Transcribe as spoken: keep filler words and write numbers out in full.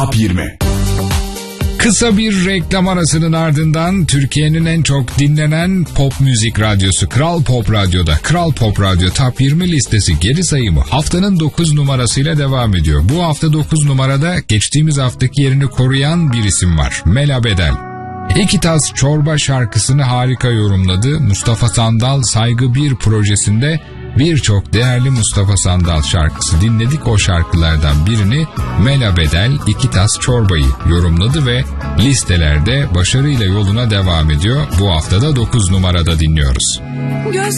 Top yirmi. Kısa bir reklam arasının ardından Türkiye'nin en çok dinlenen pop müzik radyosu Kral Pop Radyo'da Kral Pop Radyo Top yirmi listesi geri sayımı haftanın dokuz numarasıyla devam ediyor. Bu hafta dokuz numarada geçtiğimiz haftaki yerini koruyan bir isim var. Mela Bedel. İki Tas Çorba şarkısını harika yorumladı. Mustafa Sandal Saygı bir projesinde birçok değerli Mustafa Sandal şarkısı dinledik. O şarkılardan birini Mela Bedel İki Tas Çorba'yı yorumladı ve listelerde başarıyla yoluna devam ediyor. Bu haftada dokuz numarada dinliyoruz. Göz